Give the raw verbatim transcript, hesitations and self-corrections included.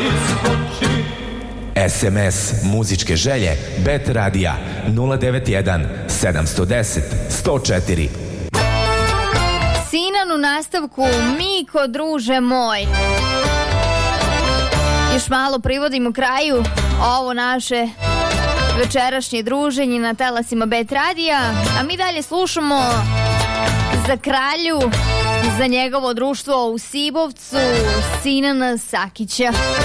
S M S muzičke želje Bet Radija nula devet jedan sedam jedan nula sto četiri. Sinan u nastavku, Miko druže moj. Još malo privodimo kraju ovo naše večerašnje druženje na talasima Bet Radija, a mi dalje slušamo za kralju, za njegovo društvo u Sibovcu, Sinana Sakića.